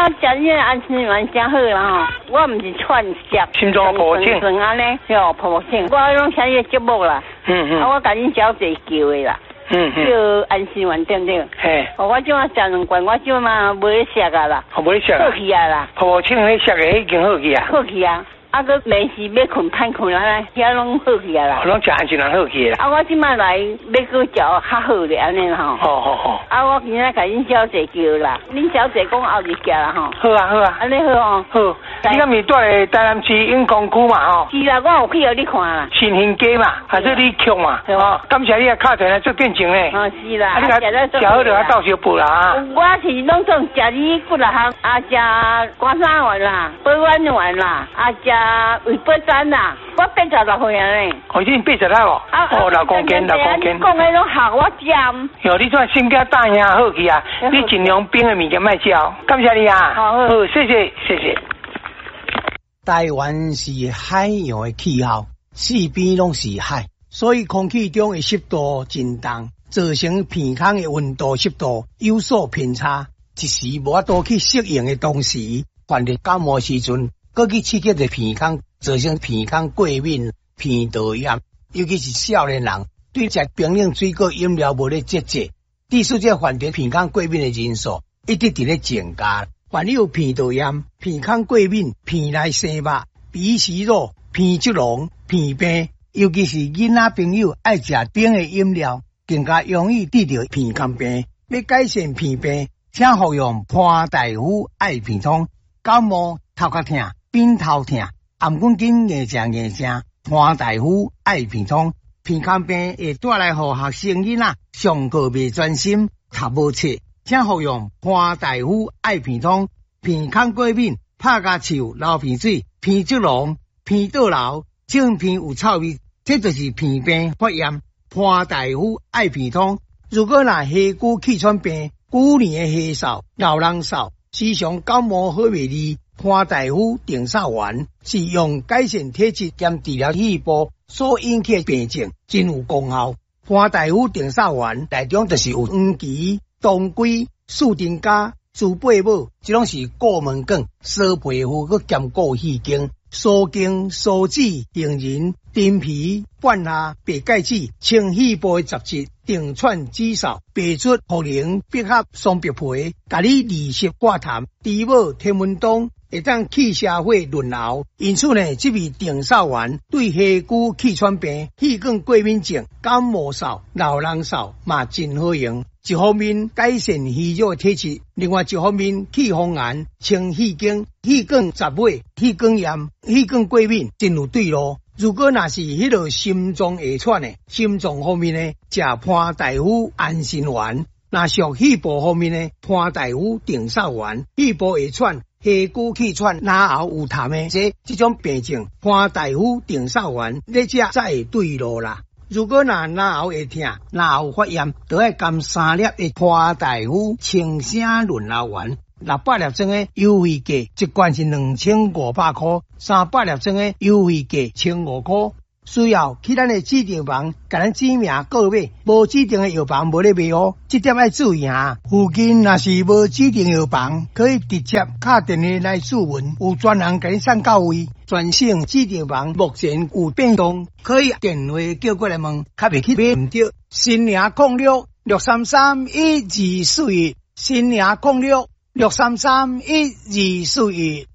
食这安心丸真好啦吼，我唔是串食， 心中抱歉， 安尼，哟，抱歉，我拢听你节目啦，我甲恁小姐叫的啦。叫安心丸对不对？ 嘿， 我即马食2罐，我即马袂食啊啦， 袂食好去啊啦， 抱歉，你食的已经好去啊， 好去啊。啊，个没时要困歹困啊，遐拢好去啊啦。 拢食安心丸好去啦。 啊，我即摆来要搁食较好咧，安尼吼。 好。 啊，我今仔甲恁小姐叫啦，恁小姐讲后日食啦吼。 好啊。 安尼好哦。 好。你敢是住咧台南市永康区嘛吼？ 是啦，我有去互你看啦。 新兴街嘛，还是你曲嘛？哦，感谢你啊，敲电来做见证咧。 哦，是啦。 啊，你食好就啊到小补啦啊。 我是拢总食你骨力项，啊食关山丸啦，保丸丸啦，啊食胃保丹啦，我86岁啊咧。 已经86哦。哦，6公斤。 讲的拢好，我食。 哟，你这心肝大兄好去啊！你尽量冰的物件卖吃，感谢你啊！好，谢谢。 台湾是海洋的气候，四边拢是海，所以空气中的湿度真重，造成鼻孔的温度湿度有所偏差。一时无法度去适应的同时，患了感冒时阵，搁去刺激着鼻孔，造成鼻孔过敏、鼻道炎，尤其是少年人对食冰冷水果饮料无咧节制，致使这患得鼻孔过敏的人数一直伫咧增加。患有鼻道炎、鼻孔过敏、鼻内生肉、鼻息肉、鼻积脓、鼻病，尤其是囡仔朋友爱食冰的饮料，更加容易得到鼻孔病。要改善鼻病，请服用潘大夫爱鼻通。感冒头壳痛、扁头痛、颔管筋硬正，潘大夫爱鼻通。鼻孔病会带来互学生囡仔上课袂专心、读无册。请服用潘大夫爱鼻通，鼻孔过敏、拍牙臭、流鼻水、鼻积脓、鼻倒流、正鼻有臭味，这就是鼻病发炎。潘大夫爱鼻通。如果若下骨气喘病、久年的下扫、老人扫，时常感冒好袂利，潘大夫定扫丸是用改善体质兼治疗气部所引起的病症，真有功效。潘大夫定扫丸内中就是有黄芪、当归、树丁加、猪背母，这拢是过门梗、烧皮肤佮兼顾气经、疏经、疏脂、杏仁、陈皮、半夏、白芥子、清气部的杂质、定串紫扫、白术、茯苓、百合、松柏皮，甲你利湿挂痰、猪母、天文冬。会当去社会润喉，因此呢，这味定扫丸对下骨气喘病、气管过敏症、感冒扫、老人扫嘛真好用。一方面改善虚弱体质，另外一方面去风寒、清气经、气管杂味、气管炎、气管过敏真有对路。如果若是迄个心脏会喘的，心脏方面呢，食潘大夫安心丸；若属肺部方面呢，潘大夫定扫丸。肺部会喘、下骨气喘、咽喉有痰的这种病症，潘大夫定扫丸，你这才会对路啦。如果若咽喉会痛、咽喉发炎，就要含3粒的潘大夫清声润喉丸。600粒装的优惠价，一罐是2500块，300粒装的优惠价1500块。需要去咱的指定房，甲咱指名购买，无指定的药房无咧卖哦，这点要注意啊。附近若是无指定药房，可以直接打电话来询问，有专人甲你送到位。全省指定房目前有变动，可以电话叫过来问，较袂去买唔着。新营06 633 1241，新营06 633 1241。